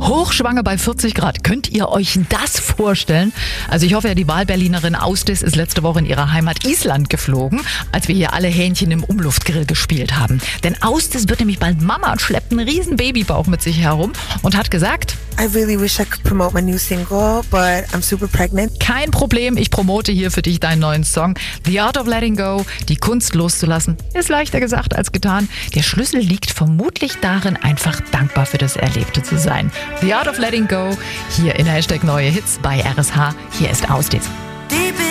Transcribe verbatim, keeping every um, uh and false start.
Hochschwanger bei vierzig Grad. Könnt ihr euch das vorstellen? Also ich hoffe ja, die Wahlberlinerin Austis ist letzte Woche in ihre Heimat Island geflogen, als wir hier alle Hähnchen im Umluftgrill gespielt haben. Denn Austis wird nämlich bald Mama und schleppt einen riesen Babybauch mit sich herum und hat gesagt, I really wish I could promote my new single, but I'm super pregnant. Kein Problem, ich promote hier für dich deinen neuen Song. The Art of Letting Go, die Kunst loszulassen, ist leichter gesagt als getan. Der Schlüssel liegt vermutlich darin, einfach dankbar für das Erlebte zu sein. The Art of Letting Go, hier in Hashtag Neue Hits bei R S H. Hier ist Austis.